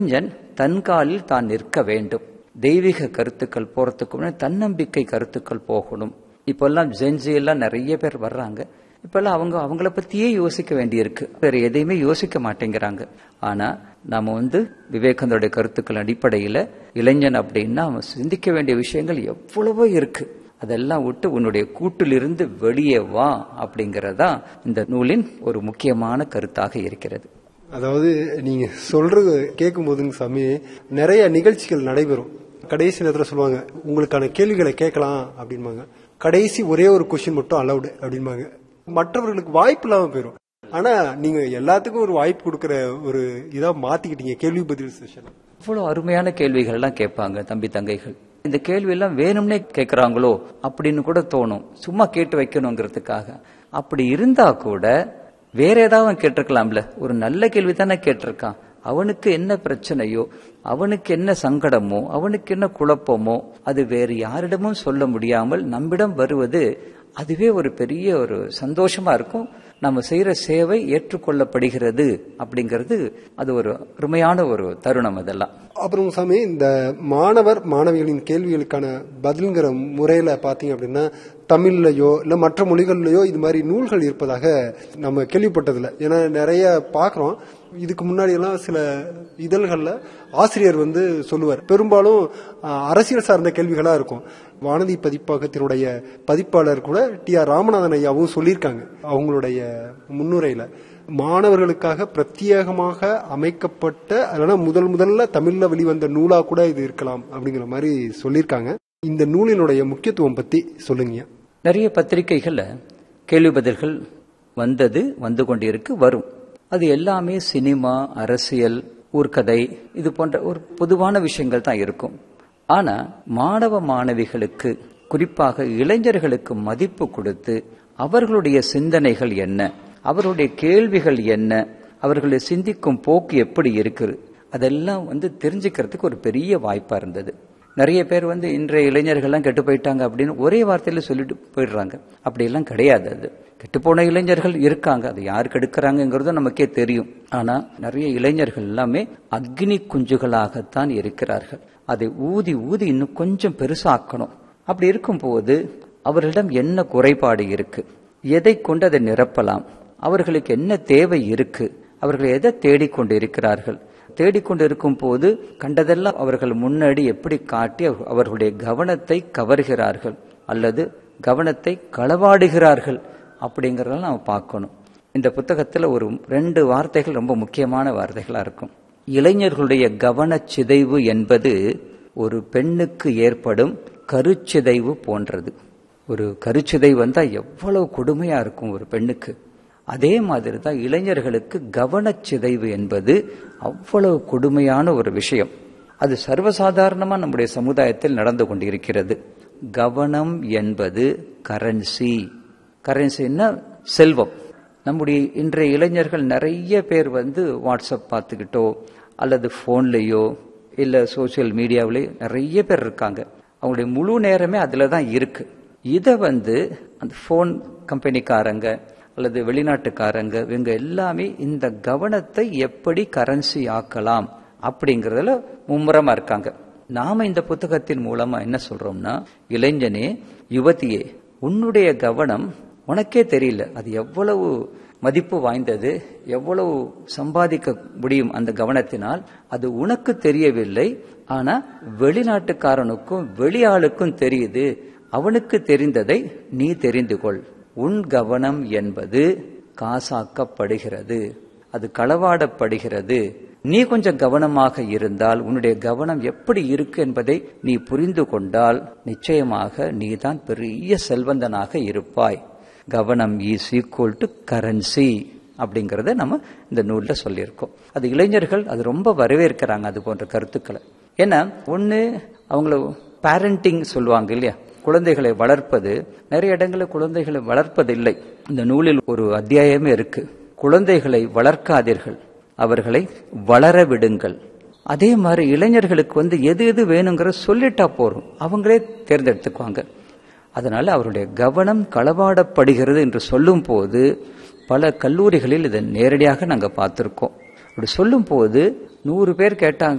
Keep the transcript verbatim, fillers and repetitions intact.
இளைஞன் தன் காலில் தான் நிற்க வேண்டும். தெய்வீக கருத்துக்கள் போறதுக்கு முன்னாடி தன்னம்பிக்கை கருத்துக்கள் போகணும். இப்ப எல்லாம் ஜென்சி எல்லாம் நிறைய பேர் வர்றாங்க. இப்ப எல்லாம் அவங்க அவங்கள பத்தியே யோசிக்க வேண்டியிருக்கு. வேற எதையுமே யோசிக்க மாட்டேங்கிறாங்க. ஆனா நாம வந்து விவேகானந்தருடைய கருத்துக்கள் அடிப்படையில இளைஞன் அப்படின்னா அவன் சிந்திக்க வேண்டிய விஷயங்கள் எவ்வளவோ இருக்கு. அதெல்லாம் விட்டு உன்னுடைய கூட்டிலிருந்து வெளியே வா அப்படிங்கறதா இந்த நூலின் ஒரு முக்கியமான கருத்தாக இருக்கிறது. அதாவது நீங்க சொல்றது கேட்கும் போதுங்க சாமி, நிறைய நிகழ்ச்சிகள் நடைபெறும். கடைசி நேரத்தில் சொல்லுவாங்க, உங்களுக்கான கேள்விகளை கேட்கலாம் அப்படின்பாங்க. கடைசி ஒரே ஒரு கொஸ்டின் மட்டும் அலவுடு அப்படின்பாங்க. மற்றவர்களுக்கு வாய்ப்பு இல்லாம போயிடும். ஆனா நீங்க எல்லாத்துக்கும் ஒரு வாய்ப்பு கொடுக்கற ஒரு இதா மாத்திக்கிட்டீங்க கேள்வி பதில் செஷன். இவ்வளவு அருமையான கேள்விகள் எல்லாம் கேட்பாங்க தம்பி தங்கைகள். இந்த கேள்வி எல்லாம் வேணும்னே கேட்கறாங்களோ அப்படின்னு கூட தோணும், சும்மா கேட்டு வைக்கணுங்கிறதுக்காக. அப்படி இருந்தா கூட வேற ஏதாவது கேட்டிருக்கலாம்ல. ஒரு நல்ல கேள்வி தானே கேட்டிருக்கான். அவனுக்கு என்ன பிரச்சனையோ, அவனுக்கு என்ன சங்கடமோ, அவனுக்கு என்ன குழப்பமோ, அது வேறு யாரிடமும் சொல்ல முடியாமல் நம்மிடம் வருவது அதுவே ஒரு பெரிய ஒரு சந்தோஷமா இருக்கும். நம்ம செய்யற சேவை ஏற்றுக்கொள்ளப்படுகிறது அப்படிங்கிறது அது ஒரு அருமையான ஒரு தருணம். அதெல்லாம் அப்புறம் சாமி, இந்த மாணவர் மாணவிகளின் கேள்விகளுக்கான பதில்ங்கிற முறையில பாத்தீங்க அப்படின்னா தமிழ்லயோ இல்ல மற்ற மொழிகள்லயோ இது மாதிரி நூல்கள் இருப்பதாக நம்ம கேள்விப்பட்டதில்ல. ஏன்னா நிறைய பாக்குறோம். இதுக்கு முன்னாடி எல்லாம் சில இதழ்கள்ல ஆசிரியர் வந்து சொல்லுவார், பெரும்பாலும் அரசியல் சார்ந்த கேள்விகளா இருக்கும். வானதி பதிப்பகத்தினுடைய பதிப்பாளர் கூட டி ஆர் ராமநாதன் ஐயாவும் சொல்லியிருக்காங்க அவங்களுடைய முன்னுரையில, மாணவர்களுக்காக பிரத்யேகமாக அமைக்கப்பட்ட அதனால முதல் முதல்ல தமிழ்ல வெளிவந்த நூலா கூட இது இருக்கலாம் அப்படிங்கிற மாதிரி சொல்லியிருக்காங்க. இந்த நூலினுடைய முக்கியத்துவம் பத்தி சொல்லுங்க. நிறைய பத்திரிகைகள்ல கேள்வி பதில்கள் வந்தது, வந்து கொண்டிருக்கு, வரும். அது எல்லாமே சினிமா, அரசியல், ஊர்கதை இது போன்ற ஒரு பொதுவான விஷயங்கள் தான் இருக்கும். ஆனா மாணவ மாணவிகளுக்கு, குறிப்பாக இளைஞர்களுக்கு மதிப்பு கொடுத்து அவர்களுடைய சிந்தனைகள் என்ன, அவர்களுடைய கேள்விகள் என்ன, அவர்களை சிந்திக்கும் போக்கு எப்படி இருக்குது, அதெல்லாம் வந்து தெரிஞ்சுக்கிறதுக்கு ஒரு பெரிய வாய்ப்பா இருந்தது. நிறைய பேர் வந்து இன்றைய இளைஞர்கள்லாம் கெட்டு போயிட்டாங்க அப்படின்னு ஒரே வார்த்தையில சொல்லிட்டு போயிடுறாங்க. அப்படி எல்லாம் கிடையாது. அது கெட்டுப்போன இளைஞர்கள் இருக்காங்க, அது யாருக்கு எடுக்கிறாங்கிறது நமக்கே தெரியும். ஆனா நிறைய இளைஞர்கள் எல்லாமே அக்னி குஞ்சுகளாகத்தான் இருக்கிறார்கள். அதை ஊதி ஊதி இன்னும் கொஞ்சம் பெருசாக்கணும். அப்படி இருக்கும் போது அவர்களிடம் என்ன குறைபாடு இருக்கு, எதை கொண்டு அதை நிரப்பலாம், அவர்களுக்கு என்ன தேவை இருக்கு, அவர்கள் எதை தேடிக்கொண்டு இருக்கிறார்கள், தேடிக்கொண்டு இருக்கும் போது கண்டதெல்லாம் அவர்கள் முன்னாடி எப்படி காட்டி அவர்களுடைய கவனத்தை கவர்கிறார்கள் அல்லது கவனத்தை களவாடுகிறார்கள் அப்படிங்கறதெல்லாம் நாம் பார்க்கணும். இந்த புத்தகத்துல ஒரு ரெண்டு வார்த்தைகள் ரொம்ப முக்கியமான வார்த்தைகளா இருக்கும். இளைஞர்களுடைய கவனச்சிதைவு என்பது ஒரு பெண்ணுக்கு ஏற்படும் கருச்சிதைவு போன்றது. ஒரு கருச்சிதைவு வந்தா எவ்வளவு கொடுமையா இருக்கும் ஒரு பெண்ணுக்கு. அதே மாதிரி தான் இளைஞர்களுக்கு கவனச்சிதைவு என்பது அவ்வளவு கொடுமையான ஒரு விஷயம். அது சர்வசாதாரணமா நம்முடைய சமுதாயத்தில் நடந்து கொண்டிருக்கிறது. கவனம் என்பது கரன்சி. கரன்சின்னா செல்வம். நம்முடைய இன்றைய இளைஞர்கள் நிறைய பேர் வந்து வாட்ஸ்அப் பார்த்துக்கிட்டோ அல்லது போன்லயோ இல்ல சோசியல் மீடியாவிலேயோ நிறைய பேர் இருக்காங்க. அவங்களுடைய முழு நேரமே அதுல தான் இருக்கு. இதை வந்து அந்த போன் கம்பெனிக்காரங்க அல்லது வெளிநாட்டுக்காரங்க இவங்க எல்லாமே இந்த கவனத்தை எப்படி கரன்சி ஆக்கலாம் அப்படிங்கறதுல மும்முரமா இருக்காங்க. நாம இந்த புத்தகத்தின் மூலமா என்ன சொல்றோம்னா, இளைஞனே, யுவதியே, உன்னுடைய கவனம் உனக்கே தெரியல அது எவ்வளவு மதிப்பு வாய்ந்தது, எவ்வளவு சம்பாதிக்க முடியும் அந்த கவனத்தினால், அது உனக்கு தெரியவில்லை. ஆனா வெளிநாட்டுக்காரனுக்கும் வெளியாளுக்கும் தெரியுது. அவனுக்கு தெரிந்ததை நீ தெரிந்து கொள். உன் கவனம் என்பது காசாக்கப்படுகிறது, அது களவாடப்படுகிறது. நீ கொஞ்சம் கவனமாக இருந்தால், உன்னுடைய கவனம் எப்படி இருக்கு என்பதை நீ புரிந்து கொண்டால் நிச்சயமாக நீதான் பெரிய செல்வந்தனாக இருப்பாய். கவனம் இஸ் ஈக்குவல் டு கரன்சி அப்படிங்கறத நம்ம இந்த நூல்ல சொல்லியிருக்கோம். அது இளைஞர்கள் அது ரொம்ப வரவேற்கிறாங்க அது போன்ற கருத்துக்களை. ஏன்னா ஒண்ணு அவங்கள பேரண்டிங் சொல்லுவாங்க இல்லையா, குழந்தைகளை வளர்ப்பது. நிறைய இடங்களில் குழந்தைகளை வளர்ப்பதில்லை. இந்த நூலில் ஒரு அத்தியாயமே இருக்கு, குழந்தைகளை வளர்க்காதீர்கள், அவர்களை வளர விடுங்கள். அதே மாதிரி இளைஞர்களுக்கு வந்து எது எது வேணுங்கிற சொல்லிட்டா போறோம், அவங்களே தேர்ந்தெடுத்துக்குவாங்க. அதனால அவருடைய கவனம் களவாடப்படுகிறது என்று சொல்லும் போது பல கல்லூரிகளில் இதை நேரடியாக நாங்கள் பார்த்திருக்கோம். அப்படி சொல்லும் போது நூறு பேர் கேட்டாங்க.